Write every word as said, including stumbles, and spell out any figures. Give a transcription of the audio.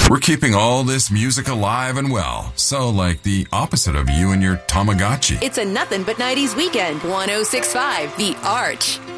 We're keeping all this music alive and well. So, like the opposite of you and your Tamagotchi. It's a nothing but nineties weekend. one oh six point five The Arch.